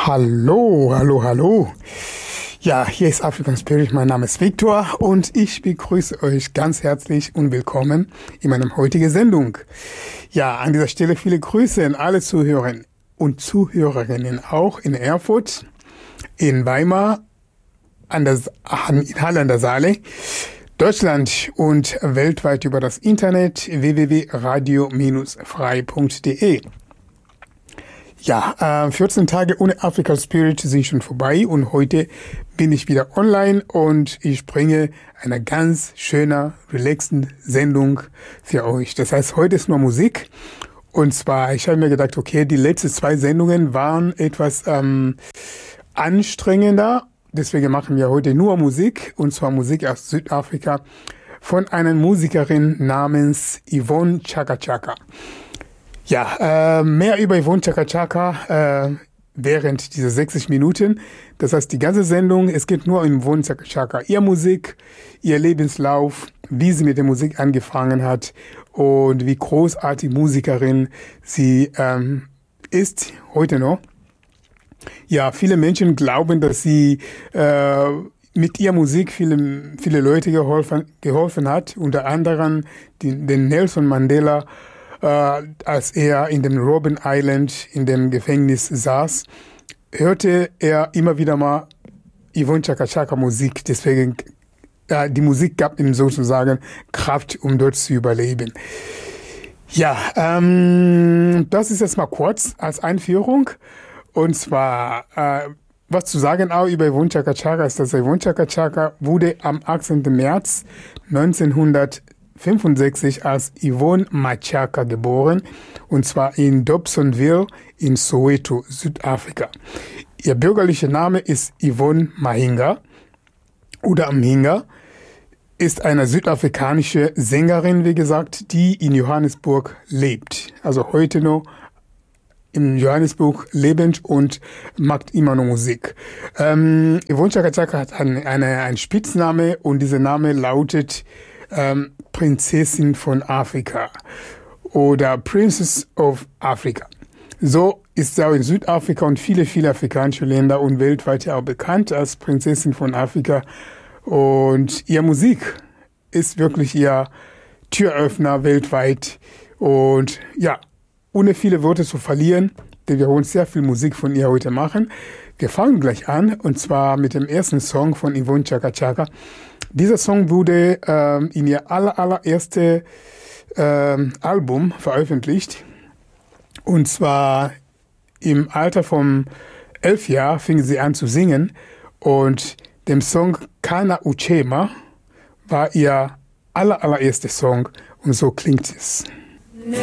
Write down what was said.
Hallo, hallo, hallo. Ja, hier ist African Spirit. Mein Name ist Victor und ich begrüße euch ganz herzlich und willkommen in meiner heutigen Sendung. Ja, an dieser Stelle viele Grüße an alle Zuhörer und Zuhörerinnen auch in Erfurt, in Weimar, in Halle an der Saale, Deutschland und weltweit über das Internet www.radio-frei.de. Ja, 14 Tage ohne African Spirit sind schon vorbei und heute bin ich wieder online und ich bringe eine ganz schöne, relaxende Sendung für euch. Das heißt, heute ist nur Musik und zwar, ich habe mir gedacht, okay, die letzten 2 Sendungen waren etwas anstrengender, deswegen machen wir heute nur Musik und zwar Musik aus Südafrika von einer Musikerin namens Yvonne Chaka Chaka. Ja, mehr über Yvonne Chaka Chaka während dieser 60 Minuten. Das heißt, die ganze Sendung, es geht nur um Yvonne Chaka Chaka. Ihr Musik, ihr Lebenslauf, wie sie mit der Musik angefangen hat und wie großartig Musikerin sie ist heute noch. Ja, viele Menschen glauben, dass sie mit ihrer Musik viele Leute geholfen hat, unter anderem den Nelson Mandela, als er in dem Robben Island in dem Gefängnis saß, hörte er immer wieder mal Yvonne Chaka Chaka Musik. Deswegen, die Musik gab ihm sozusagen Kraft, um dort zu überleben. Ja, das ist jetzt mal kurz als Einführung. Und zwar, was zu sagen auch über Yvonne Chaka Chaka ist, dass Yvonne Chaka Chaka wurde am 18. März 1965 als Yvonne Machaka geboren, und zwar in Dobsonville in Soweto, Südafrika. Ihr bürgerlicher Name ist Yvonne Mahinga oder Mhinga, ist eine südafrikanische Sängerin, wie gesagt, die in Johannesburg lebt. Also heute noch in Johannesburg lebend und macht immer noch Musik. Yvonne Chaka Chaka hat einen Spitzname und dieser Name lautet Prinzessin von Afrika oder Princess of Africa. So ist sie auch in Südafrika und viele afrikanische Länder und weltweit auch bekannt als Prinzessin von Afrika. Und ihre Musik ist wirklich ihr Türöffner weltweit. Und ja, ohne viele Worte zu verlieren, denn wir wollen sehr viel Musik von ihr heute machen. Wir fangen gleich an und zwar mit dem ersten Song von Yvonne Chaka Chaka. Dieser Song wurde in ihr allererste Album veröffentlicht. Und zwar im Alter von 11 Jahren fing sie an zu singen. Und dem Song Kana Uchema war ihr allererster Song. Und so klingt es.